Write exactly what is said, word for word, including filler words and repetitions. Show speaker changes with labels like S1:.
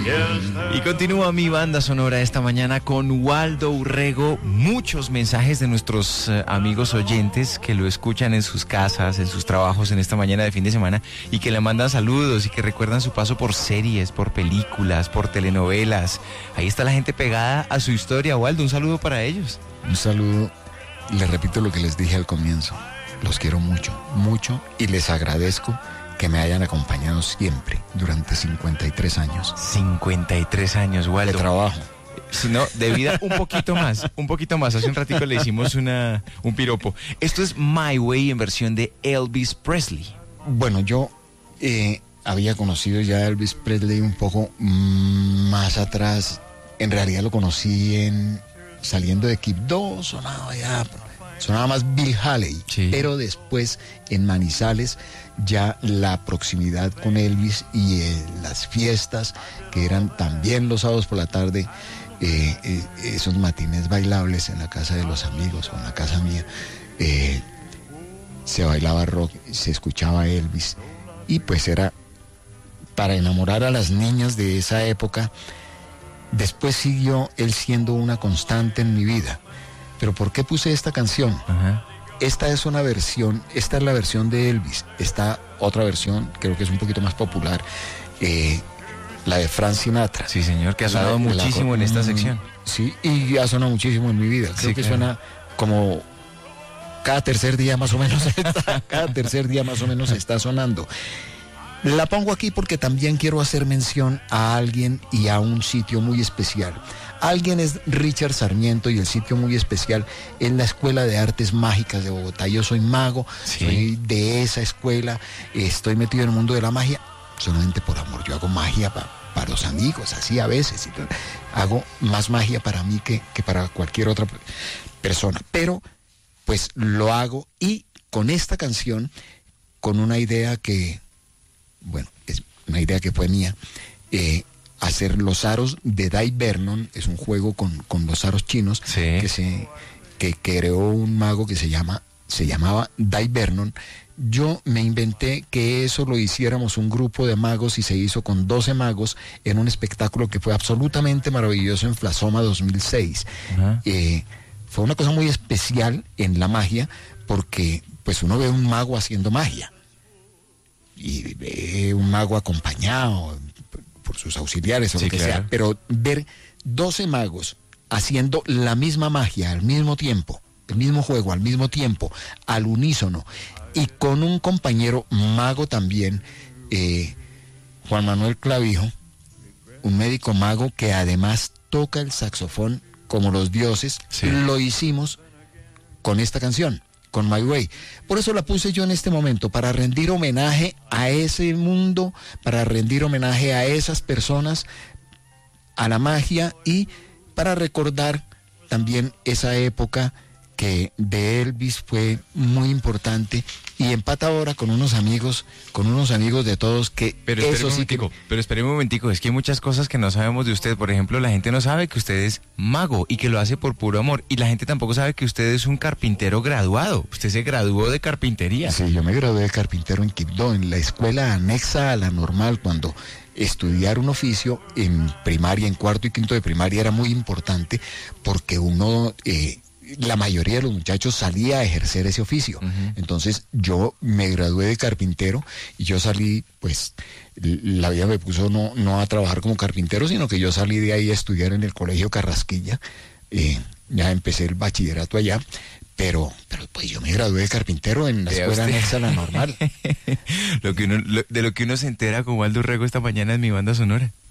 S1: Y continúa mi banda sonora esta mañana con Waldo Urrego. Muchos mensajes de nuestros eh, amigos oyentes que lo escuchan en sus casas, en sus trabajos en esta mañana de fin de semana y que le mandan saludos y que recuerdan su paso por series, por películas, por telenovelas. Ahí está la gente pegada a su historia. Waldo, un saludo para ellos.
S2: Un saludo. Les repito lo que les dije al comienzo. Los quiero mucho, mucho y les agradezco que me hayan acompañado siempre durante cincuenta y tres años.
S1: cincuenta y tres años, Waldo.
S2: De trabajo.
S1: Si no, de vida un poquito más, un poquito más. Hace un ratico le hicimos una, un piropo. Esto es My Way en versión de Elvis Presley.
S2: Bueno, yo eh, había conocido ya a Elvis Presley un poco mm, más atrás. En realidad lo conocí en saliendo de Kid dos, sonaba ya, sonaba más Bill Haley, sí. Pero después en Manizales ya la proximidad con Elvis y eh, las fiestas que eran también los sábados por la tarde, eh, eh, esos matines bailables en la casa de los amigos o en la casa mía, eh, se bailaba rock, se escuchaba Elvis y pues era para enamorar a las niñas de esa época. Después siguió él siendo una constante en mi vida. Pero ¿por qué puse esta canción? Ajá. Esta es una versión, esta es la versión de Elvis. Esta otra versión, creo que es un poquito más popular, eh, la de Frank Sinatra.
S1: Sí, señor, que ha sonado la, muchísimo la, en esta sección.
S2: Sí, y ha sonado muchísimo en mi vida. Creo sí, que claro. Suena como cada tercer día más o menos, está, cada tercer día más o menos está sonando. La pongo aquí porque también quiero hacer mención a alguien y a un sitio muy especial. Alguien es Richard Sarmiento y el sitio muy especial es la Escuela de Artes Mágicas de Bogotá. Yo soy mago, sí. Soy de esa escuela, estoy metido en el mundo de la magia solamente por amor. Yo hago magia para pa los amigos, así a veces. Hago más magia para mí que, que para cualquier otra persona. Pero pues lo hago y con esta canción, con una idea que, bueno, es una idea que fue mía, eh, hacer los aros de Dai Vernon. Es un juego con, con los aros chinos, sí. que se que creó un mago que se llama se llamaba Dai Vernon. Yo me inventé que eso lo hiciéramos un grupo de magos y se hizo con doce magos en un espectáculo que fue absolutamente maravilloso en Flasoma dos mil seis. Uh-huh. Eh, fue una cosa muy especial en la magia porque pues uno ve un mago haciendo magia y ve un mago acompañado por sus auxiliares o sí, lo que claro. sea, pero ver doce magos haciendo la misma magia al mismo tiempo, el mismo juego al mismo tiempo, al unísono, y con un compañero mago también, eh, Juan Manuel Clavijo, un médico mago que además toca el saxofón como los dioses, sí. Lo hicimos con esta canción, con My Way. Por eso la puse yo en este momento, para rendir homenaje a ese mundo, para rendir homenaje a esas personas, a la magia y para recordar también esa época que de Elvis fue muy importante y empata ahora con unos amigos, con unos amigos de todos que
S1: pero eso sí que... Pero espere un momentico, es que hay muchas cosas que no sabemos de usted. Por ejemplo, la gente no sabe que usted es mago y que lo hace por puro amor, y la gente tampoco sabe que usted es un carpintero graduado. Usted se graduó de carpintería.
S2: Sí, yo me gradué de carpintero en Quibdó, en la escuela anexa a la normal. Cuando estudiar un oficio en primaria, en cuarto y quinto de primaria era muy importante porque uno... Eh, la mayoría de los muchachos salía a ejercer ese oficio. Uh-huh. Entonces yo me gradué de carpintero y yo salí, pues la vida me puso no, no a trabajar como carpintero, sino que yo salí de ahí a estudiar en el Colegio Carrasquilla. Eh, ya empecé el bachillerato allá, pero, pero pues yo me gradué de carpintero en la
S1: ¿De
S2: escuela
S1: usted?
S2: anexa a la normal.
S1: lo que uno, lo, de lo que uno se entera con Waldo Urrego esta mañana en mi banda sonora.